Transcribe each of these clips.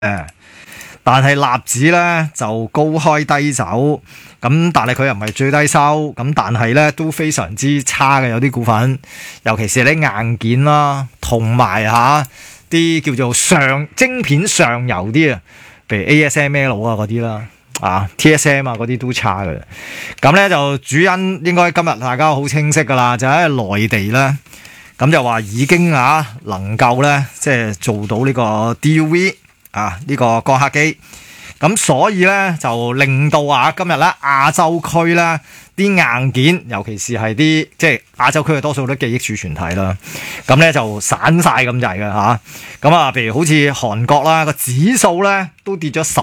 但係納指咧就高開低走，咁但係佢又唔係最低收，咁但係咧都非常之差嘅，有啲股份，尤其是啲硬件啦，同埋啲叫做晶片上游啲啊，譬如 ASML 啊嗰啲啦，TSM 啊嗰啲都差嘅。咁咧就主因應該今日大家好清晰噶啦，就喺內地咧，咁就話已經能夠咧即係做到呢個 DUV。呢個光刻機，咁所以咧就令到今日咧亞洲區咧啲硬件，尤其是係啲即係亞洲區嘅多數都記憶儲存體啦，咁咧就散晒咁滯嘅嚇。咁譬如好似韓國啦，個指數咧都跌咗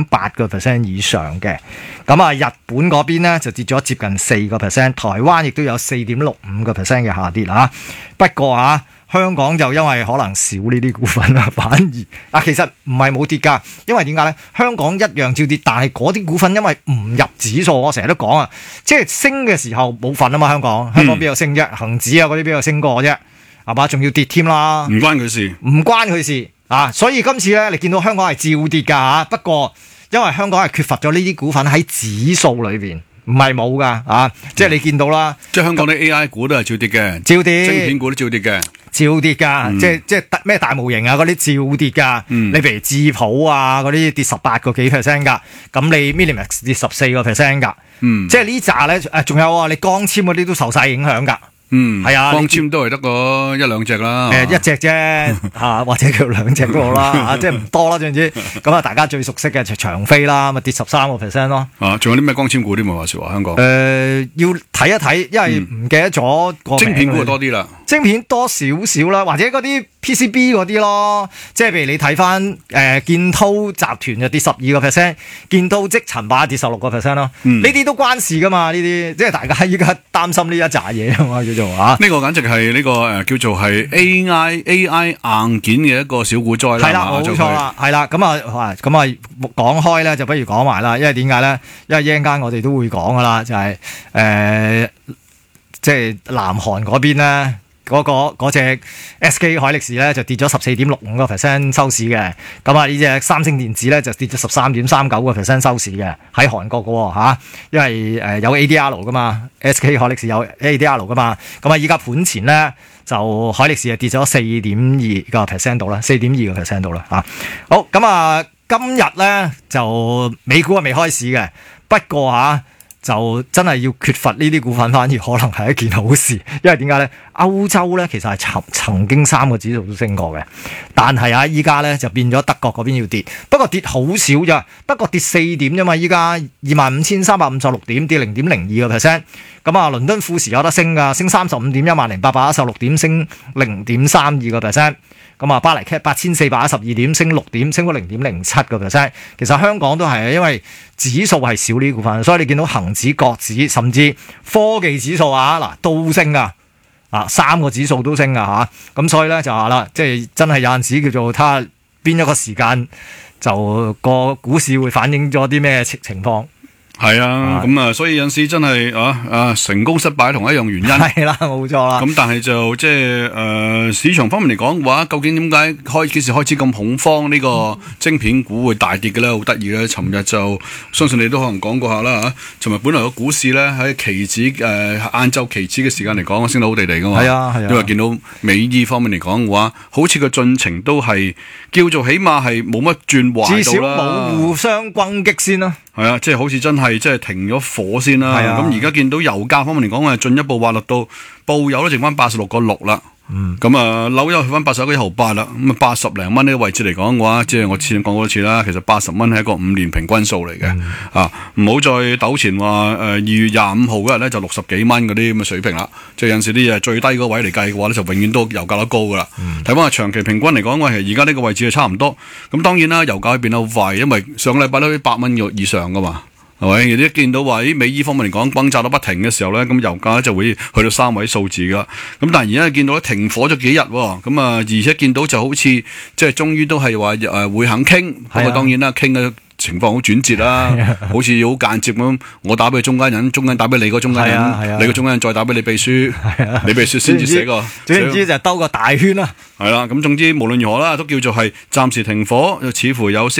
10.8% 以上嘅。咁日本嗰邊咧就跌咗接近4%，台灣亦都有4.65% 嘅下跌嚇。不過香港就因為可能少呢啲股份啦，反而其實唔係冇跌㗎，因為點解咧？香港一樣照跌，但係嗰啲股份因為唔入指數，我成日都講即係升嘅時候冇份啊嘛，香港邊有升啫？恒指嗰啲邊有升過啫？係嘛？仲要跌添啦， 唔關佢事， 唔關佢事所以今次咧，你見到香港係照跌㗎不過因為香港係缺乏咗呢啲股份喺指數裏邊。唔係冇㗎即係你見到啦， 即係香港啲 AI 股都係照跌嘅， 照跌， 晶片股都照跌嘅， 照跌㗎，即係咩大模型嗰啲照跌㗎。你譬如智譜嗰啲跌18個幾%㗎，咁你 Minimax 跌14%㗎，即係呢扎咧仲有你光纖嗰啲都受晒影響㗎。係光纖都係得個一兩隻啦， 一隻啫或者叫兩隻都好啦即係唔多啦總之。咁大家最熟悉嘅就長飛啦，咪跌13%咯。 仲有啲咩光纖股啲冇話說話香港？ 要睇一睇，因為唔記得咗個晶片股多啲啦， 晶片多少少啦，或者嗰啲 PCB 嗰啲咯，即係譬如你睇翻建滔集團就跌12%，建滔積層板跌16%咯。呢啲都關事噶嘛，呢啲即係大家依家擔心呢一紮嘢啊嘛，叫做呢個簡直係呢個叫做係 AI 硬件嘅一個小股災啦。 係啦，冇錯啦，係啦。咁講開咧，就不如講埋啦，因為點解咧？因為一陣間我哋都會講噶啦，就係即係南韓嗰邊咧。嗰隻 SK 海力士咧就跌咗14.65% 收市嘅，咁呢隻三星電子咧就跌咗13.39% 收市嘅，喺韓國嘅因為有 ADR 噶嘛 ，SK 海力士有 ADR 噶嘛，咁依家盤前咧就海力士係跌咗4.2% 度啦，4.2% 度啦好，咁今日咧就美股係未開市嘅，不過就真係要缺乏呢啲股份，反而可能係一件好事，因為點解咧？歐洲咧其實係曾經3個指數都升過嘅，但係依家咧就變咗德國嗰邊要跌，不過跌好少咋，德國跌4點啫嘛，依家25,356點，跌0.02%。咁倫敦富時有得升㗎，升35點，10,816點，升0.32%。咁巴黎 CAC 8,412點，升6點，升咗0.07%。其實香港都係因為指數係少呢啲股份，所以你見到恒指、國指甚至科技指數都升㗎，3個指數都升㗎咁所以咧就話啦，即係真係有陣時叫做睇下邊一個時間就個股市會反映咗啲咩情況。 係咁所以有陣時真係成功失敗同一樣原因。 係啦，冇錯啦。 咁但係就即係市場方面嚟講嘅話，究竟點解幾時開始咁恐慌呢個晶片股會大跌嘅咧？好得意咧！尋日就相信你都可能講過下啦嚇。尋日本來個股市咧喺期指晏晝期指嘅時間嚟講，升到好地地噶嘛。係啊。因為見到美伊方面嚟講嘅話，好似個進程都係叫做起碼係冇乜轉壞到啦。至少冇互相轟擊先啦。係啊，即係好似真係即係停咗火先啦。咁而家見到油價方面嚟講，進一步滑落到布油都剩翻86.6啦。咁紐油去翻81.8啦。咁80零蚊呢個位置嚟講嘅話，即係我之前講過多次啦。其實80蚊係一個5年平均數嚟嘅。唔好再糾纏話2月25號嗰日咧就60幾蚊嗰啲咁嘅水平啦。即係有陣時啲嘢最低嗰位嚟計嘅話咧，就永遠都油價都高噶啦。睇翻話長期平均嚟講，而家呢個位置係差唔多。咁當然啦，油價變得好快，因為上個禮拜都100蚊以上噶嘛。係咪？而一見到話美伊方面嚟講轟炸到不停嘅時候咧，咁油價就會去到3位數字噶。咁但係而家見到停火咗幾日，而且見到就好似即係終於都係話會肯傾。不過當然啦，傾嘅情況好轉折啦，好似好間接咁，我打俾中間人，中間打俾你個中間人，你個中間人再打俾你秘書，你秘書先至寫個。 總之就兜個大圈啦。 係啦，咁總之無論如何啦，都叫做係暫時停火，似乎有